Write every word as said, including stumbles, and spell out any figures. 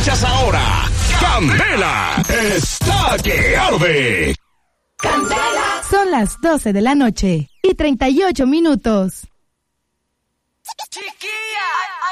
Escuchas ahora Candela está que arde. Candela. Son las doce de la noche y treinta y ocho minutos. Chiquilla.